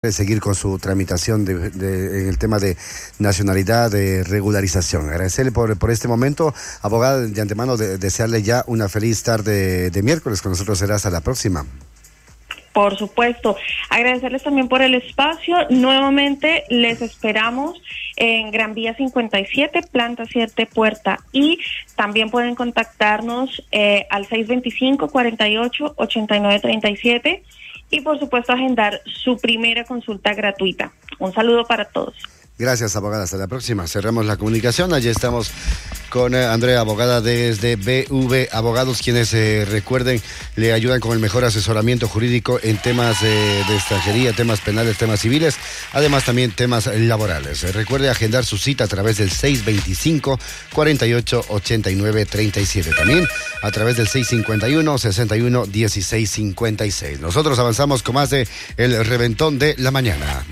seguir con su tramitación en el tema de nacionalidad, de regularización. Agradecerle por este momento, abogada, de antemano desearle ya una feliz tarde de miércoles. Con nosotros será hasta la próxima. Por supuesto. Agradecerles también por el espacio. Nuevamente les esperamos en Gran Vía 57, planta 7, puerta I. También pueden contactarnos al 625-48-8937 y por supuesto agendar su primera consulta gratuita. Un saludo para todos. Gracias, abogada. Hasta la próxima. Cerramos la comunicación. Allí estamos con Andrea, abogada desde BV Abogados, quienes, recuerden, le ayudan con el mejor asesoramiento jurídico en temas de extranjería, temas penales, temas civiles, además también temas laborales. Recuerde agendar su cita a través del 625-48-89-37. También a través del 651-61-1656. Nosotros avanzamos con más de El Reventón de la Mañana.